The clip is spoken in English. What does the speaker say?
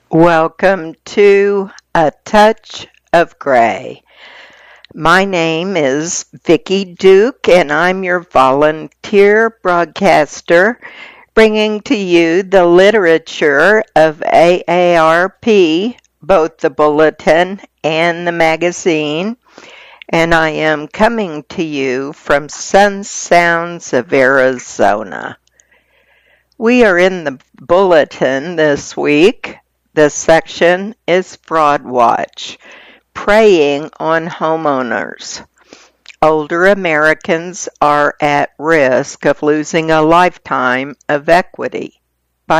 Welcome to A Touch of Gray. My name is Vicki Duke, and I'm your volunteer broadcaster, bringing to you the literature of AARP, both the bulletin and the magazine, and I am coming to you from Sun Sounds of Arizona. We are in the bulletin this week. The section is Fraud Watch, preying on homeowners. Older Americans are at risk of losing a lifetime of equity.